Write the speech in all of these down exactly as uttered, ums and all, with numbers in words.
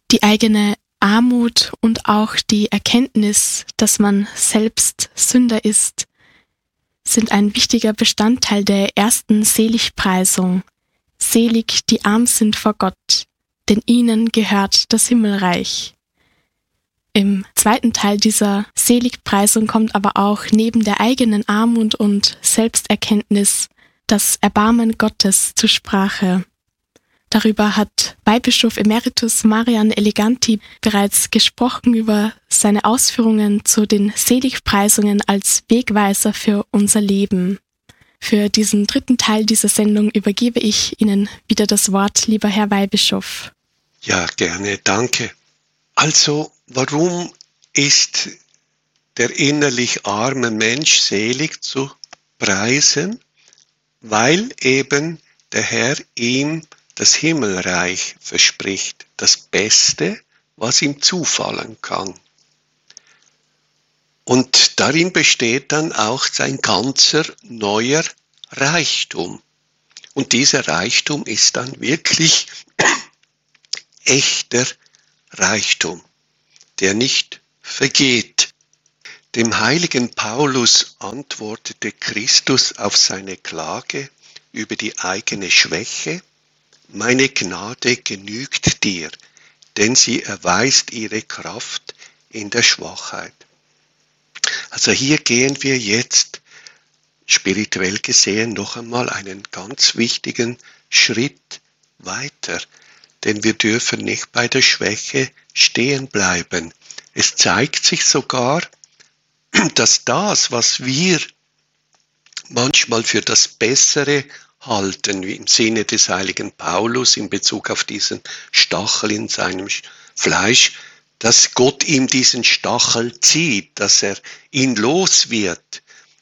Die eigene Armut und auch die Erkenntnis, dass man selbst Sünder ist, sind ein wichtiger Bestandteil der ersten Seligpreisung. Selig, die arm sind vor Gott, denn ihnen gehört das Himmelreich. Im zweiten Teil dieser Seligpreisung kommt aber auch neben der eigenen Armut und Selbsterkenntnis das Erbarmen Gottes zur Sprache. Darüber hat Weihbischof Emeritus Marian Eleganti bereits gesprochen über seine Ausführungen zu den Seligpreisungen als Wegweiser für unser Leben. Für diesen dritten Teil dieser Sendung übergebe ich Ihnen wieder das Wort, lieber Herr Weihbischof. Ja, gerne, danke. Also, warum ist der innerlich arme Mensch selig zu preisen? Weil eben der Herr ihm das Himmelreich verspricht, das Beste, was ihm zufallen kann. Und darin besteht dann auch sein ganzer neuer Reichtum. Und dieser Reichtum ist dann wirklich echter Reichtum, der nicht vergeht. Dem heiligen Paulus antwortete Christus auf seine Klage über die eigene Schwäche: Meine Gnade genügt dir, denn sie erweist ihre Kraft in der Schwachheit. Also hier gehen wir jetzt spirituell gesehen noch einmal einen ganz wichtigen Schritt weiter, denn wir dürfen nicht bei der Schwäche stehen bleiben. Es zeigt sich sogar, dass das, was wir manchmal für das Bessere halten, wie im Sinne des heiligen Paulus in Bezug auf diesen Stachel in seinem Fleisch, dass Gott ihm diesen Stachel zieht, dass er ihn los wird.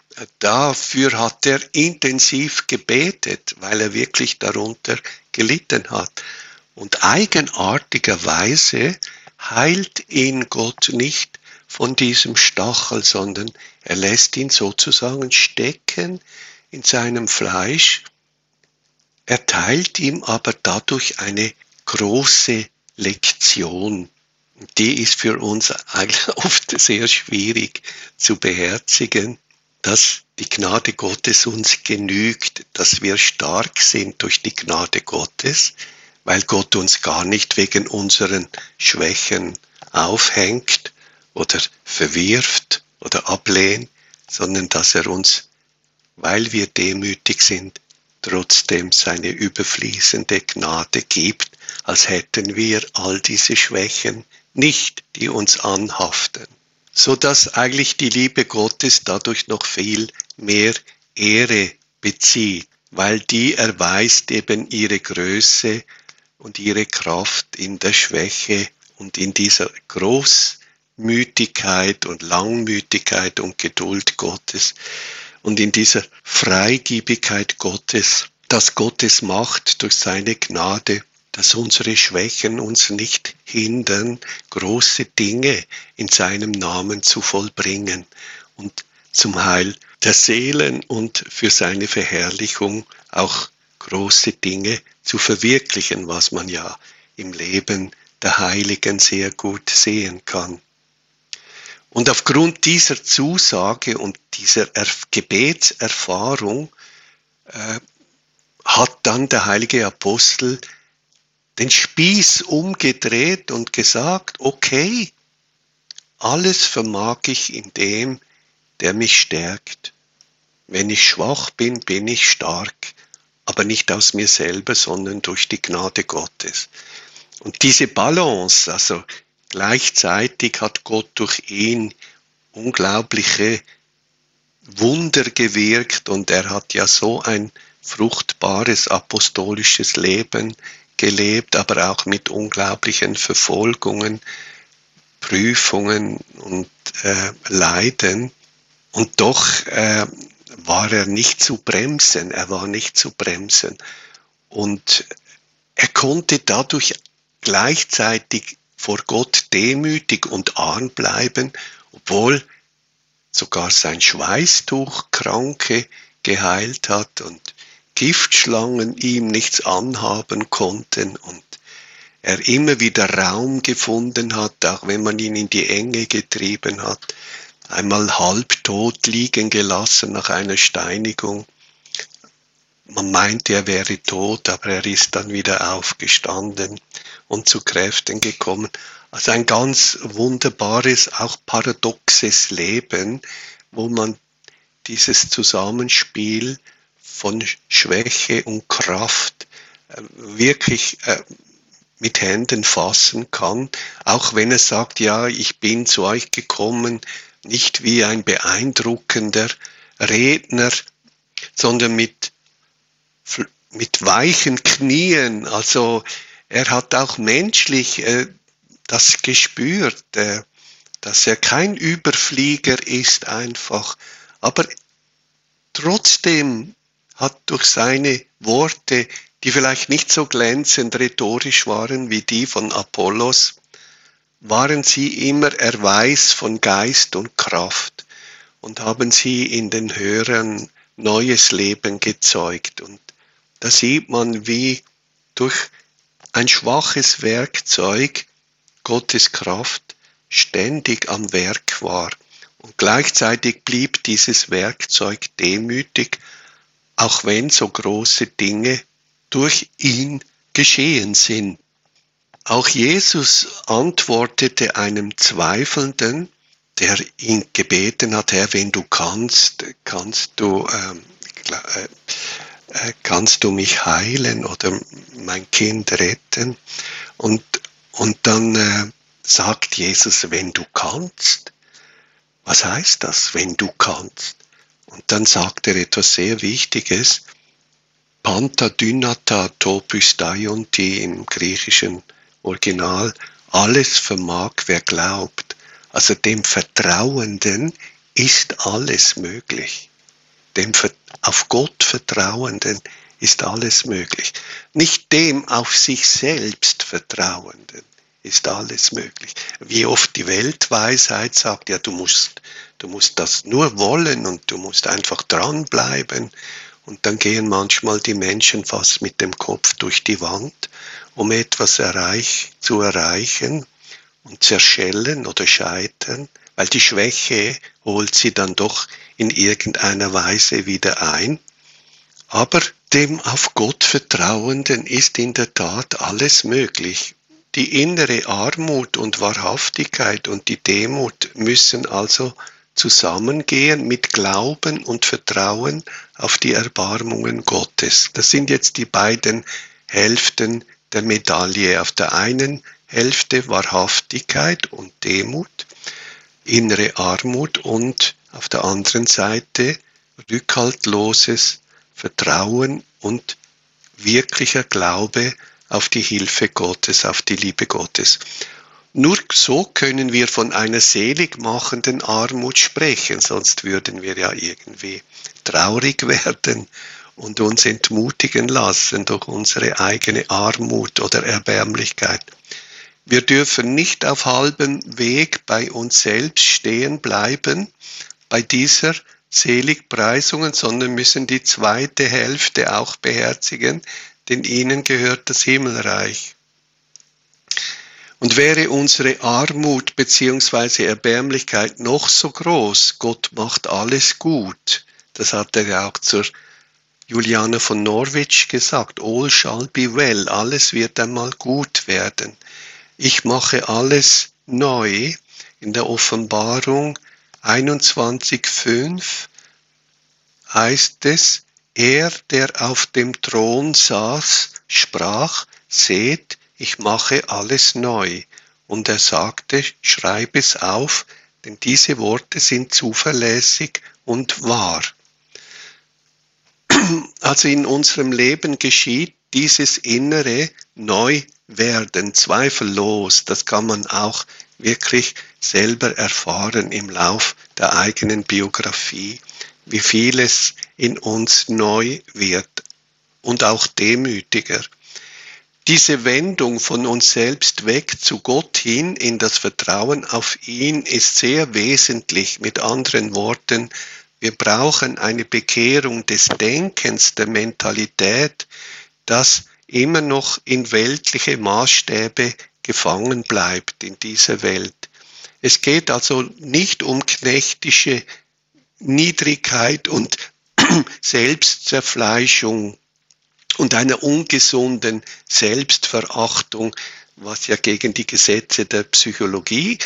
Dafür hat er intensiv gebetet, weil er wirklich darunter gelitten hat. Und eigenartigerweise heilt ihn Gott nicht von diesem Stachel, sondern er lässt ihn sozusagen stecken in seinem Fleisch. Er teilt ihm aber dadurch eine große Lektion. Die ist für uns eigentlich oft sehr schwierig zu beherzigen, dass die Gnade Gottes uns genügt, dass wir stark sind durch die Gnade Gottes, weil Gott uns gar nicht wegen unseren Schwächen aufhängt oder verwirft oder ablehnt, sondern dass er uns, weil wir demütig sind, trotzdem seine überfließende Gnade gibt, als hätten wir all diese Schwächen nicht, die uns anhaften, so dass eigentlich die Liebe Gottes dadurch noch viel mehr Ehre bezieht, weil die erweist eben ihre Größe und ihre Kraft in der Schwäche und in dieser Großmütigkeit und Langmütigkeit und Geduld Gottes und in dieser Freigebigkeit Gottes, dass Gottes Macht durch seine Gnade, dass unsere Schwächen uns nicht hindern, große Dinge in seinem Namen zu vollbringen und zum Heil der Seelen und für seine Verherrlichung auch große Dinge zu verwirklichen, was man ja im Leben der Heiligen sehr gut sehen kann. Und aufgrund dieser Zusage und dieser Gebetserfahrung äh, hat dann der heilige Apostel den Spieß umgedreht und gesagt, okay, alles vermag ich in dem, der mich stärkt. Wenn ich schwach bin, bin ich stark, aber nicht aus mir selber, sondern durch die Gnade Gottes. Und diese Balance, also gleichzeitig hat Gott durch ihn unglaubliche Wunder gewirkt und er hat ja so ein fruchtbares apostolisches Leben gelebt, aber auch mit unglaublichen Verfolgungen, Prüfungen und äh, Leiden. Und doch äh, war er nicht zu bremsen, er war nicht zu bremsen. Und er konnte dadurch gleichzeitig vor Gott demütig und arm bleiben, obwohl sogar sein Schweißtuch Kranke geheilt hat und Giftschlangen ihm nichts anhaben konnten. Und er immer wieder Raum gefunden hat, auch wenn man ihn in die Enge getrieben hat, einmal halbtot liegen gelassen nach einer Steinigung. Man meinte, er wäre tot, aber er ist dann wieder aufgestanden und zu Kräften gekommen. Also ein ganz wunderbares, auch paradoxes Leben, wo man dieses Zusammenspiel von Schwäche und Kraft wirklich mit Händen fassen kann, auch wenn er sagt, ja, ich bin zu euch gekommen, nicht wie ein beeindruckender Redner, sondern mit, mit weichen Knien. Also er hat auch menschlich äh, das gespürt, äh, dass er kein Überflieger ist einfach, aber trotzdem hat durch seine Worte, die vielleicht nicht so glänzend rhetorisch waren wie die von Apollos, waren sie immer Erweis von Geist und Kraft und haben sie in den Hörern neues Leben gezeugt. Und da sieht man, wie durch ein schwaches Werkzeug Gottes Kraft ständig am Werk war. Und gleichzeitig blieb dieses Werkzeug demütig, auch wenn so große Dinge durch ihn geschehen sind. Auch Jesus antwortete einem Zweifelnden, der ihn gebeten hat, Herr, wenn du kannst, kannst du, äh, äh, kannst du mich heilen oder mein Kind retten? Und, und dann äh, sagt Jesus, wenn du kannst. Was heißt das, wenn du kannst? Und dann sagt er etwas sehr Wichtiges, Panta dynata topus daionti im griechischen Original, alles vermag, wer glaubt. Also dem Vertrauenden ist alles möglich. Dem auf Gott Vertrauenden ist alles möglich. Nicht dem auf sich selbst Vertrauenden ist alles möglich. Wie oft die Weltweisheit sagt, ja, du musst, du musst das nur wollen und du musst einfach dranbleiben. Und dann gehen manchmal die Menschen fast mit dem Kopf durch die Wand, um etwas erreich, zu erreichen und zerschellen oder scheitern, weil die Schwäche holt sie dann doch in irgendeiner Weise wieder ein. Aber dem auf Gott Vertrauenden ist in der Tat alles möglich. Die innere Armut und Wahrhaftigkeit und die Demut müssen also zusammengehen mit Glauben und Vertrauen auf die Erbarmungen Gottes. Das sind jetzt die beiden Hälften der Medaille. Auf der einen Hälfte Wahrhaftigkeit und Demut, innere Armut und auf der anderen Seite rückhaltloses Vertrauen und wirklicher Glaube auf die Hilfe Gottes, auf die Liebe Gottes. Nur so können wir von einer seligmachenden Armut sprechen, sonst würden wir ja irgendwie traurig werden und uns entmutigen lassen durch unsere eigene Armut oder Erbärmlichkeit. Wir dürfen nicht auf halbem Weg bei uns selbst stehen bleiben, bei dieser Seligpreisungen, sondern müssen die zweite Hälfte auch beherzigen, denn ihnen gehört das Himmelreich. Und wäre unsere Armut bzw. Erbärmlichkeit noch so groß, Gott macht alles gut. Das hat er ja auch zur Juliane von Norwich gesagt, all shall be well, alles wird einmal gut werden. Ich mache alles neu. In der Offenbarung einundzwanzig fünf heißt es, er, der auf dem Thron saß, sprach, seht, ich mache alles neu. Und er sagte, schreib es auf, denn diese Worte sind zuverlässig und wahr. Also in unserem Leben geschieht dieses innere Neuwerden, zweifellos. Das kann man auch wirklich selber erfahren im Lauf der eigenen Biografie, wie vieles in uns neu wird und auch demütiger. Diese Wendung von uns selbst weg zu Gott hin in das Vertrauen auf ihn ist sehr wesentlich. Mit anderen Worten, wir brauchen eine Bekehrung des Denkens, der Mentalität, dass immer noch in weltliche Maßstäbe gefangen bleibt in dieser Welt. Es geht also nicht um knechtische Niedrigkeit und Selbstzerfleischung und einer ungesunden Selbstverachtung, was ja gegen die Gesetze der Psychologie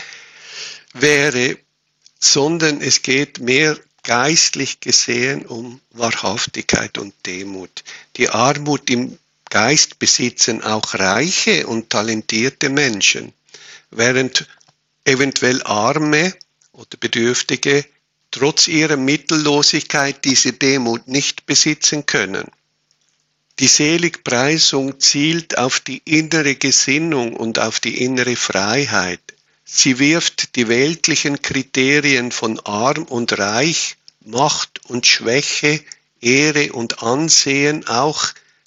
wäre, sondern es geht mehr geistlich gesehen um Wahrhaftigkeit und Demut. Die Armut im Geist besitzen auch reiche und talentierte Menschen, während eventuell Arme oder Bedürftige trotz ihrer Mittellosigkeit diese Demut nicht besitzen können. Die Seligpreisung zielt auf die innere Gesinnung und auf die innere Freiheit. Sie wirft die weltlichen Kriterien von arm und reich, Macht und Schwäche, Ehre und Ansehen auch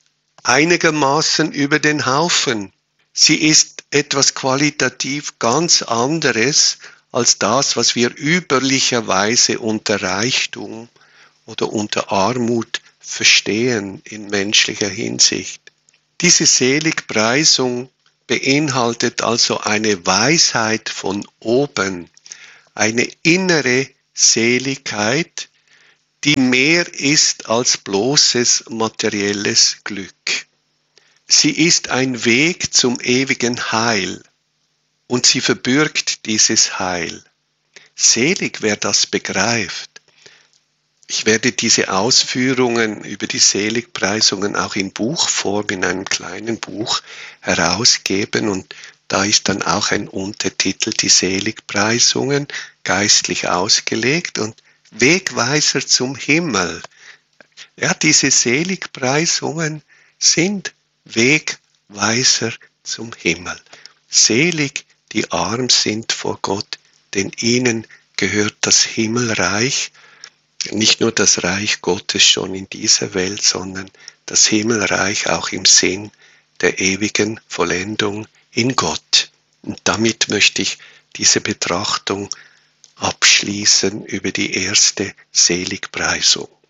einigermaßen über den Haufen. Sie ist etwas qualitativ ganz anderes als das, was wir üblicherweise unter Reichtum oder unter Armut verstehen in menschlicher Hinsicht. Diese Seligpreisung beinhaltet also eine Weisheit von oben, eine innere Seligkeit, die mehr ist als bloßes materielles Glück. Sie ist ein Weg zum ewigen Heil und sie verbirgt dieses Heil. Selig, wer das begreift. Ich werde diese Ausführungen über die Seligpreisungen auch in Buchform, in einem kleinen Buch herausgeben und da ist dann auch ein Untertitel, die Seligpreisungen, geistlich ausgelegt und Wegweiser zum Himmel. Ja, diese Seligpreisungen sind Wegweiser zum Himmel. Selig, die arm sind vor Gott, denn ihnen gehört das Himmelreich, nicht nur das Reich Gottes schon in dieser Welt, sondern das Himmelreich auch im Sinn der ewigen Vollendung in Gott. Und damit möchte ich diese Betrachtung abschließen über die erste Seligpreisung.